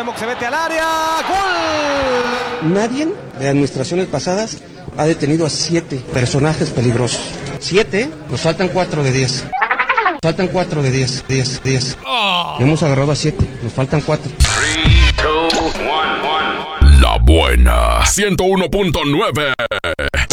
Cuauhtémoc se mete al área. ¡Gol! Nadie de administraciones pasadas ha detenido a 7 personajes peligrosos. 7, nos faltan 4 de 10. Faltan 4 de 10. Hemos agarrado a 7, nos faltan 4. 3, 2, 1. La Buena 101.9